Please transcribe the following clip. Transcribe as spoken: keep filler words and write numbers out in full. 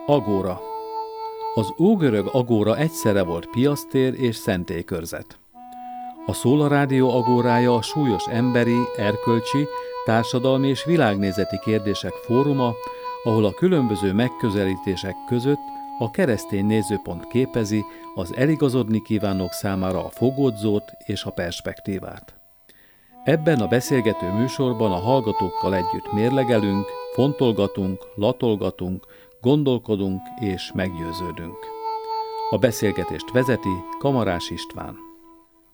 Agóra. Az ógörög agóra egyszerre volt piasztér és szentélykörzet. A Szóla Rádió agórája a súlyos emberi, erkölcsi, társadalmi és világnézeti kérdések fóruma, ahol a különböző megközelítések között a keresztény nézőpont képezi az eligazodni kívánók számára a fogódzót és a perspektívát. Ebben a beszélgető műsorban a hallgatókkal együtt mérlegelünk, fontolgatunk, latolgatunk, gondolkodunk és meggyőződünk. A beszélgetést vezeti Kamarás István.